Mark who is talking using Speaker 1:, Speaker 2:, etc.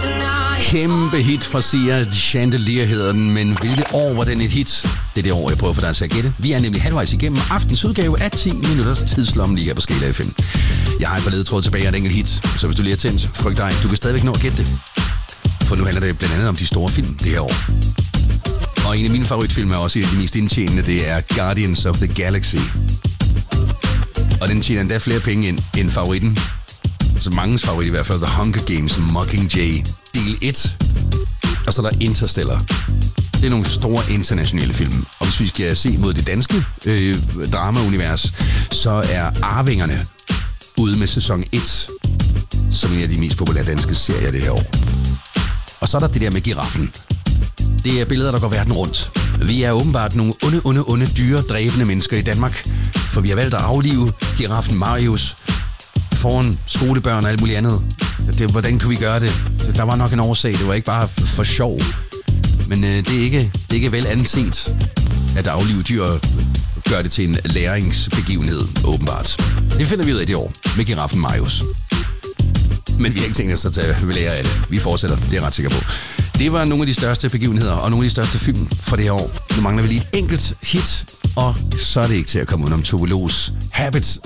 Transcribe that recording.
Speaker 1: Kæmpe hit fra Sia, Chandelier hedder den, men hvilket år var den et hit? Det er det år, jeg prøver for dig til at gætte. Vi er nemlig halvvejs igennem aftens udgave af 10 minutters tidslomme lige her på Skala FM. Jeg har et par ledetråd tilbage af et enkelt hit, så hvis du lige er tændt, frygt dig, du kan stadigvæk nå at gætte det. For nu handler det blandt andet om de store film det her år. Og en af mine favoritfilm er også en af de mest indtjenende, det er Guardians of the Galaxy. Og den tjener endda flere penge end favoritten. Så mangens favorit i hvert fald, The Hunger Games Mockingjay, del 1. Og så er der Interstellar. Det er nogle store internationale film. Og hvis vi skal se mod det danske drama-univers, så er Arvingerne ude med sæson 1, som en af de mest populære danske serier det her år. Og så er der det der med giraffen. Det er billeder, der går verden rundt. Vi er åbenbart nogle onde, dyredræbende mennesker i Danmark, for vi har valgt at aflive giraffen Marius foran skolebørn og alt muligt andet. Hvordan kunne vi gøre det? Der var nok en årsag. Det var ikke bare for sjov. Men det er ikke vel anset at aflive dyr og gøre det til en læringsbegivenhed, åbenbart. Det finder vi ud af det år med giraffen Marius. Men vi har ikke tænkt os at tage ved lære af det. Vi fortsætter, det er jeg ret sikker på. Det var nogle af de største begivenheder og nogle af de største film for det her år. Nu mangler vi lige et enkelt hit, og så er det ikke til at komme udenom Tove Los Habits.